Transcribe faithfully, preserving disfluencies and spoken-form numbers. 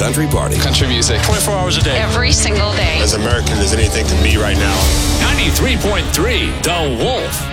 country party. Country music. twenty-four hours a day. Every single day. As American as anything can be right now. ninety-three point three, The Wolf.